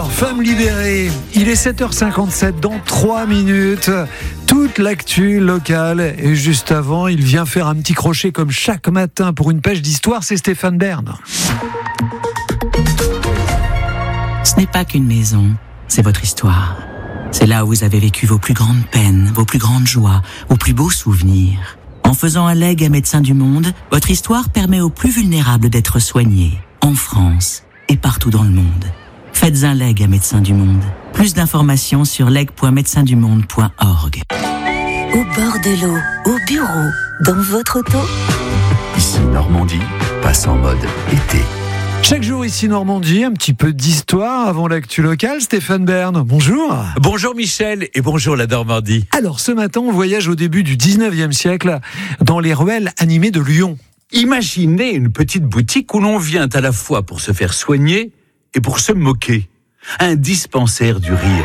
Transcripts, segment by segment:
18h, Femmes libérées. Il est 7h57 dans 3 minutes. Toute l'actu locale. Et juste avant, il vient faire un petit crochet comme chaque matin pour une page d'histoire. C'est Stéphane Bern. Ce n'est pas qu'une maison, c'est votre histoire. C'est là où vous avez vécu vos plus grandes peines, vos plus grandes joies, vos plus beaux souvenirs. En faisant un legs à Médecins du Monde, votre histoire permet aux plus vulnérables d'être soignés, en France et partout dans le monde. Faites un leg à Médecins du Monde. Plus d'informations sur leg.médecindumonde.org. Au bord de l'eau, au bureau, dans votre auto. Ici Normandie, passe en mode été. Chaque jour ici Normandie, un petit peu d'histoire avant l'actu locale. Stéphane Bern, bonjour. Bonjour Michel et bonjour la Normandie. Alors ce matin, on voyage au début du 19e siècle dans les ruelles animées de Lyon. Imaginez une petite boutique où l'on vient à la fois pour se faire soigner et pour se moquer. Un dispensaire du rire.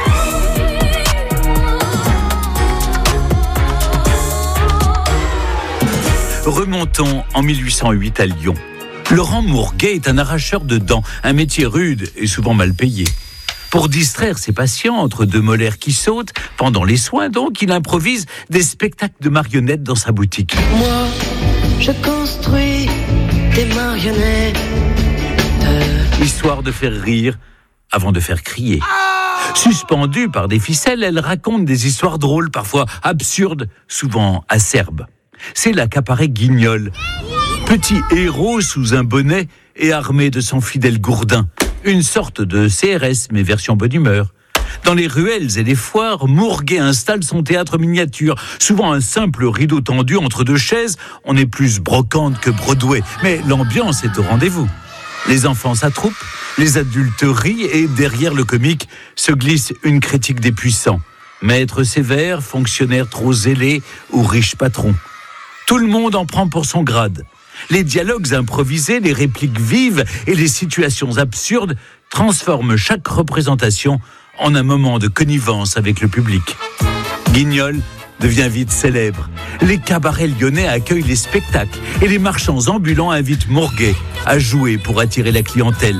Remontons en 1808 à Lyon. Laurent Mourguet est un arracheur de dents, un métier rude et souvent mal payé. Pour distraire ses patients entre deux molaires qui sautent, pendant les soins donc, il improvise des spectacles de marionnettes dans sa boutique. Moi, je construis des marionnettes. Histoire de faire rire avant de faire crier. Suspendue par des ficelles, elle raconte des histoires drôles, parfois absurdes, souvent acerbes. C'est là qu'apparaît Guignol. Petit héros sous un bonnet et armé de son fidèle gourdin. Une sorte de CRS, mais version bonne humeur. Dans les ruelles et les foires, Mourguet installe son théâtre miniature. Souvent un simple rideau tendu entre deux chaises. On est plus brocante que Broadway, mais l'ambiance est au rendez-vous. Les enfants s'attroupent, les adultes rient et derrière le comique se glisse une critique des puissants. Maître sévère, fonctionnaire trop zélé ou riche patron. Tout le monde en prend pour son grade. Les dialogues improvisés, les répliques vives et les situations absurdes transforment chaque représentation en un moment de connivence avec le public. Guignol devient vite célèbre. Les cabarets lyonnais accueillent les spectacles et les marchands ambulants invitent Mourguet à jouer pour attirer la clientèle.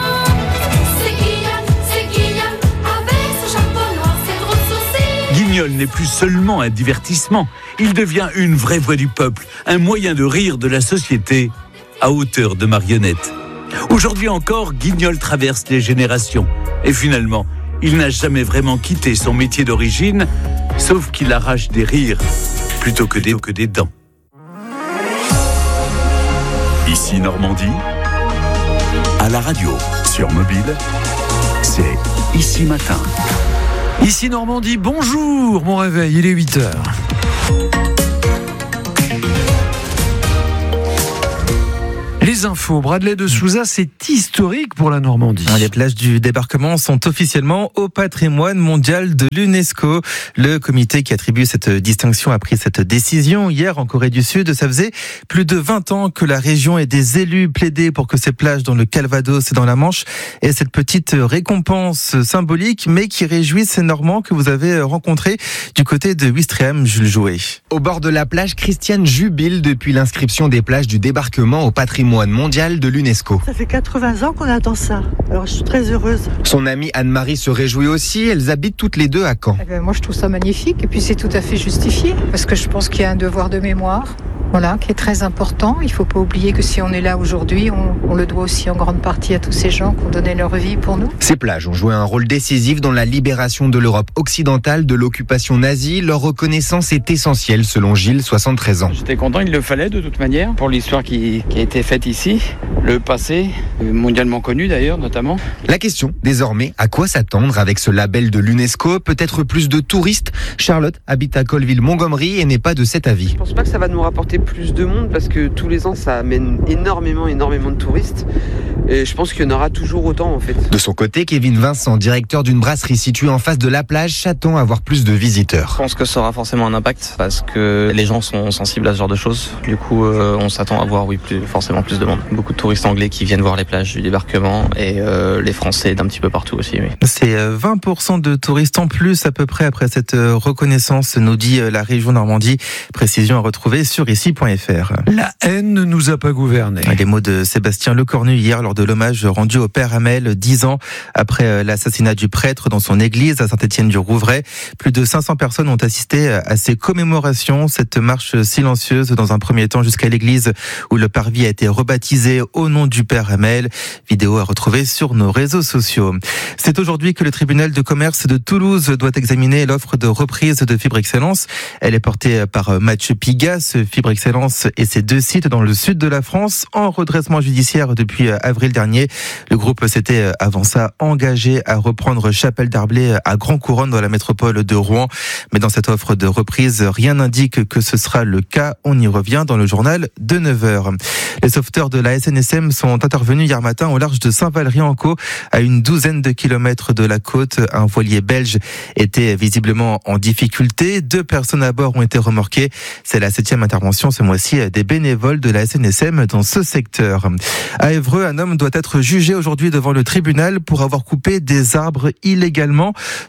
Guignol n'est plus seulement un divertissement, il devient une vraie voix du peuple, un moyen de rire de la société à hauteur de marionnette. Aujourd'hui encore, Guignol traverse les générations et finalement, il n'a jamais vraiment quitté son métier d'origine, sauf qu'il arrache des rires plutôt que des dents. Ici Normandie, à la radio, sur mobile, c'est Ici Matin. Ici Normandie, bonjour, mon réveil, il est 8h. Les infos, Bradley de Souza, c'est historique pour la Normandie. Les plages du débarquement sont officiellement au patrimoine mondial de l'UNESCO. Le comité qui attribue cette distinction a pris cette décision hier en Corée du Sud. Ça faisait plus de 20 ans que la région et des élus plaidaient pour que ces plages dans le Calvados et dans la Manche aient cette petite récompense symbolique, mais qui réjouit ces Normands que vous avez rencontrés du côté de Ouistreham, Jules Jouet. Au bord de la plage, Christiane jubile depuis l'inscription des plages du débarquement au patrimoine mondial de l'UNESCO. Ça fait 80 ans qu'on attend ça. Alors je suis très heureuse. Son amie Anne-Marie se réjouit aussi. Elles habitent toutes les deux à Caen. Moi je trouve ça magnifique et puis c'est tout à fait justifié parce que je pense qu'il y a un devoir de mémoire. Voilà, qui est très important. Il ne faut pas oublier que si on est là aujourd'hui, on le doit aussi en grande partie à tous ces gens qui ont donné leur vie pour nous. Ces plages ont joué un rôle décisif dans la libération de l'Europe occidentale de l'occupation nazie. Leur reconnaissance est essentielle, selon Gilles, 73 ans. J'étais content, il le fallait de toute manière, pour l'histoire qui a été faite ici, le passé, mondialement connu d'ailleurs notamment. La question, désormais, à quoi s'attendre avec ce label de l'UNESCO? Peut-être plus de touristes? Charlotte habite à Colville-Montgomery et n'est pas de cet avis. Je pense pas que ça va nous rapporter plus de monde parce que tous les ans ça amène énormément de touristes et je pense qu'il y en aura toujours autant en fait. De son côté, Kevin Vincent, directeur d'une brasserie située en face de la plage, s'attend à avoir plus de visiteurs. Je pense que ça aura forcément un impact parce que les gens sont sensibles à ce genre de choses. Du coup, on s'attend à voir forcément plus de monde. Beaucoup de touristes anglais qui viennent voir les plages du débarquement et les Français d'un petit peu partout aussi. Oui. C'est 20% de touristes en plus à peu près après cette reconnaissance, nous dit la région Normandie. Précision à retrouver sur ici RFI.fr. La haine ne nous a pas gouverné. Les mots de Sébastien Lecornu hier lors de l'hommage rendu au père Hamel 10 ans après l'assassinat du prêtre dans son église à Saint-Étienne-du-Rouvray. Plus de 500 personnes ont assisté à ces commémorations. Cette marche silencieuse dans un premier temps jusqu'à l'église où le parvis a été rebaptisé au nom du père Hamel. Vidéo à retrouver sur nos réseaux sociaux. C'est aujourd'hui que le tribunal de commerce de Toulouse doit examiner l'offre de reprise de Fibre Excellence. Elle est portée par Mathieu Pigas. Fibre Excellence et ses 2 sites dans le sud de la France en redressement judiciaire depuis avril dernier. Le groupe s'était avant ça engagé à reprendre Chapelle d'Arblay à Grand Couronne dans la métropole de Rouen. Mais dans cette offre de reprise, rien n'indique que ce sera le cas. On y revient dans le journal de 9h. Les sauveteurs de la SNSM sont intervenus hier matin au large de Saint-Valery-en-Caux, à une douzaine de kilomètres de la côte. Un voilier belge était visiblement en difficulté. 2 personnes à bord ont été remorquées. C'est la 7e intervention ce mois-ci des bénévoles de la SNSM dans ce secteur. À Évreux, un homme doit être jugé aujourd'hui devant le tribunal pour avoir coupé des arbres illégalement.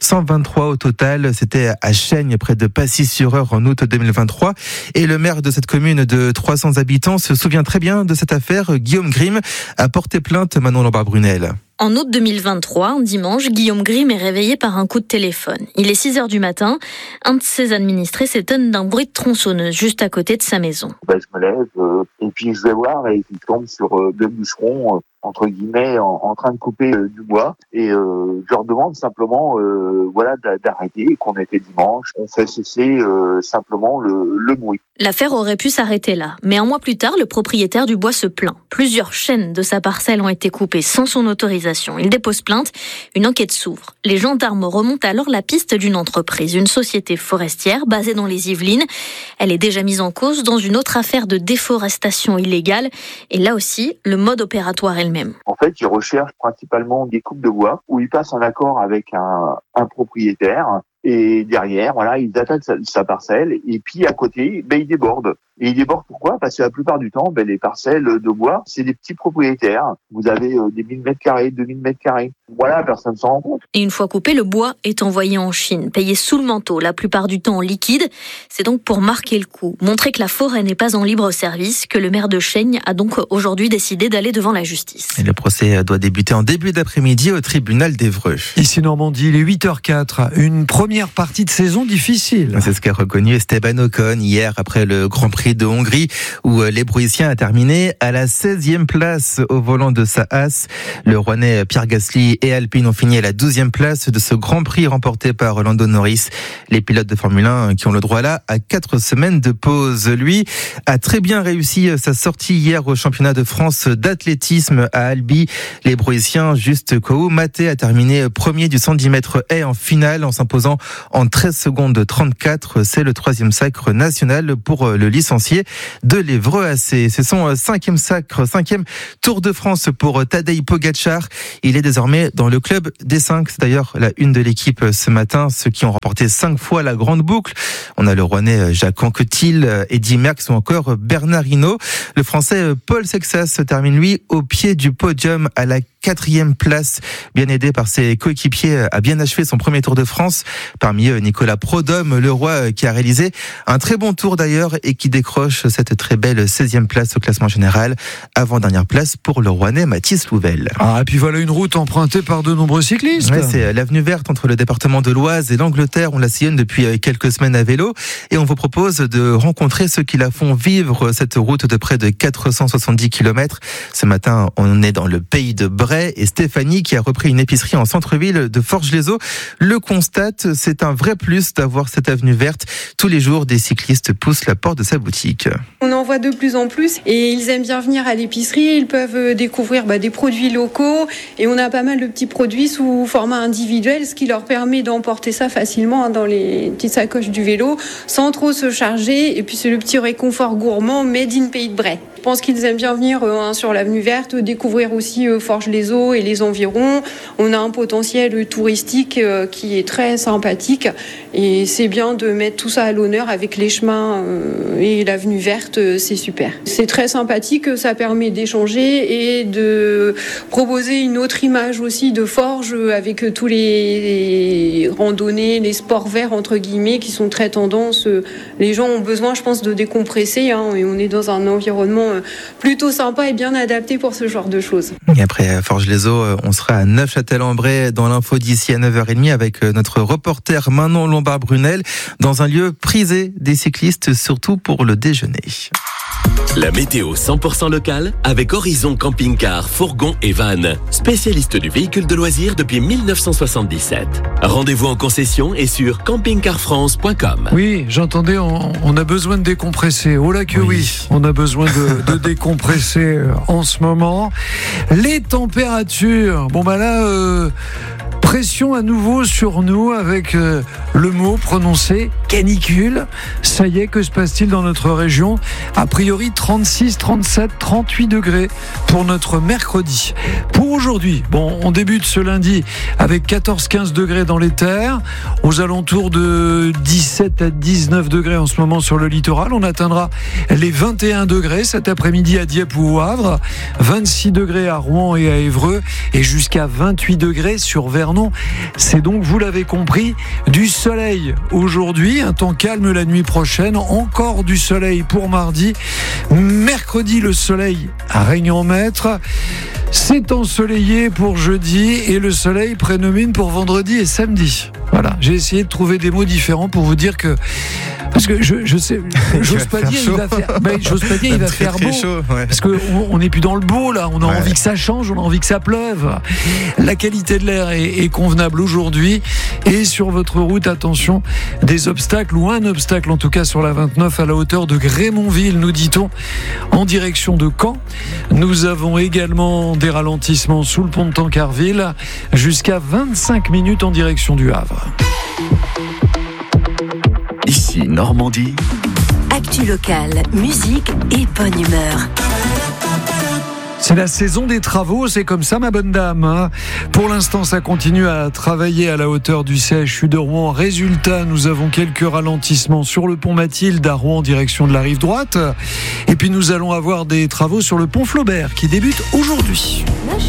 123 au total. C'était à Chaigne, près de Passy-sur-Eure, en août 2023. Et le maire de cette commune de 300 habitants se souvient très bien de cette affaire. Guillaume Grimm a porté plainte. Manon Lombard-Brunel. En août 2023, un dimanche, Guillaume Grimm est réveillé par un coup de téléphone. Il est 6h du matin. Un de ses administrés s'étonne d'un bruit de tronçonneuse juste à côté de sa maison. Je me lève et puis je vais voir et je tombe sur 2 bûcherons entre guillemets en train de couper du bois et je leur demande simplement d'arrêter, qu'on était dimanche. On fait cesser simplement le bruit. L'affaire aurait pu s'arrêter là, mais un mois plus tard, le propriétaire du bois se plaint. Plusieurs chaînes de sa parcelle ont été coupées sans son autorisation. Il dépose plainte, une enquête s'ouvre. Les gendarmes remontent alors la piste d'une entreprise, une société forestière basée dans les Yvelines. Elle est déjà mise en cause dans une autre affaire de déforestation illégale et là aussi, le mode opératoire est le même. En fait, ils recherchent principalement des coupes de bois où ils passent en accord avec un propriétaire. Et derrière, ils attaquent sa parcelle et puis à côté, ils débordent. Et ils débordent pourquoi ? Parce que la plupart du temps, les parcelles de bois, c'est des petits propriétaires. Vous avez des 1000 mètres carrés, 2000 mètres carrés. Voilà, personne ne s'en rend compte. Et une fois coupé, le bois est envoyé en Chine, payé sous le manteau, la plupart du temps en liquide. C'est donc pour marquer le coup, montrer que la forêt n'est pas en libre service, que le maire de Chaigne a donc aujourd'hui décidé d'aller devant la justice. Et le procès doit débuter en début d'après-midi au tribunal d'Évreux. Ici Normandie, il est 8h04. Une première partie de saison difficile. C'est ce qu'a reconnu Esteban Ocon hier après le Grand Prix de Hongrie où l'Ébruitien a terminé à la 16e place au volant de sa Haas. Le Rouennais Pierre Gasly et Alpine ont fini à la 12e place de ce Grand Prix remporté par Lando Norris. Les pilotes de Formule 1 qui ont le droit là à 4 semaines de pause. Lui a très bien réussi sa sortie hier au championnat de France d'athlétisme à Albi. L'Ébruitien Juste Kou Maté a terminé premier du 110 mètres haies en finale en s'imposant en 13 secondes 34. C'est le 3e sacre national pour le licencié de l'Évreux AC. C'est son 5e Tour de France pour Tadej Pogačar. Il est désormais dans le club des 5. C'est d'ailleurs la une de l'équipe ce matin, ceux qui ont remporté 5 fois la grande boucle. On a le Rouennais Jacques Anquetil, Eddy Merckx ou encore Bernard Hinault. Le Français Paul Sexas termine lui au pied du podium à la 4e place, bien aidé par ses coéquipiers, a bien achevé son premier Tour de France. Parmi eux, Nicolas Prodhomme, le roi, qui a réalisé un très bon tour d'ailleurs et qui décroche cette très belle 16e place au classement général. Avant-dernière place pour le Rouennais Mathis Louvel. Ah, et puis voilà une route empruntée par de nombreux cyclistes. Ouais, c'est l'avenue verte entre le département de l'Oise et l'Angleterre. On la sillonne depuis quelques semaines à vélo et on vous propose de rencontrer ceux qui la font vivre, cette route de près de 470 km. Ce matin, on est dans le pays de Bray et Stéphanie, qui a repris une épicerie en centre-ville de Forges-les-Eaux, le constate. C'est un vrai plus d'avoir cette avenue verte. Tous les jours, des cyclistes poussent la porte de sa boutique. On en voit de plus en plus et ils aiment bien venir à l'épicerie. Ils peuvent découvrir des produits locaux et on a pas mal de petits produits sous format individuel, ce qui leur permet d'emporter ça facilement dans les petites sacoches du vélo sans trop se charger. Et puis c'est le petit réconfort gourmand made in Pays de Bray. pense qu'ils aiment bien venir sur l'avenue verte, découvrir aussi Forges-les-Eaux et les environs. On a un potentiel touristique qui est très sympathique et c'est bien de mettre tout ça à l'honneur avec les chemins et l'avenue verte, c'est super. C'est très sympathique, ça permet d'échanger et de proposer une autre image aussi de Forges avec tous les randonnées, les sports verts entre guillemets qui sont très tendance. Les gens ont besoin, je pense, de décompresser et on est dans un environnement plutôt sympa et bien adapté pour ce genre de choses. Et après Forges-les-Eaux, on sera à Neufchâtel-en-Bray dans l'info d'ici à 9h30 avec notre reporter Manon Lombard-Brunel dans un lieu prisé des cyclistes, surtout pour le déjeuner. La météo 100% locale avec Horizon Camping-Car, Fourgon et Van, spécialiste du véhicule de loisirs depuis 1977. Rendez-vous en concession et sur campingcarfrance.com. Oui, j'entendais, on a besoin de décompresser. Oh là que oui, on a besoin de décompresser en ce moment. Les températures, pression à nouveau sur nous avec le mot prononcé canicule. Ça y est, que se passe-t-il dans notre région ? A priori 36, 37, 38 degrés pour notre mercredi. Pour aujourd'hui, on débute ce lundi avec 14-15 degrés dans les terres, aux alentours de 17 à 19 degrés en ce moment sur le littoral. On atteindra les 21 degrés cet après-midi à Dieppe ou au Havre, 26 degrés à Rouen et à Évreux et jusqu'à 28 degrés sur Vernon. C'est donc, vous l'avez compris, du soleil aujourd'hui, un temps calme la nuit prochaine, encore du soleil pour mardi. Mercredi, le soleil règne en maître. C'est ensoleillé pour jeudi et le soleil prédomine pour vendredi et samedi. Voilà, j'ai essayé de trouver des mots différents pour vous dire que... Parce que je sais, j'ose pas dire il va faire beau, chaud, ouais. Parce qu'on n'est plus dans le beau là, on a envie que ça change, on a envie que ça pleuve. La qualité de l'air est convenable aujourd'hui et sur votre route, attention, des obstacles ou un obstacle en tout cas sur la 29 à la hauteur de Grémonville, nous dit-on, en direction de Caen. Nous avons également des ralentissements sous le pont de Tancarville jusqu'à 25 minutes en direction du Havre. Ici Normandie. Actu locale, musique et bonne humeur. C'est la saison des travaux, c'est comme ça ma bonne dame. Pour l'instant, ça continue à travailler à la hauteur du CHU de Rouen. Résultat, nous avons quelques ralentissements sur le pont Mathilde à Rouen en direction de la rive droite. Et puis nous allons avoir des travaux sur le pont Flaubert qui débute aujourd'hui.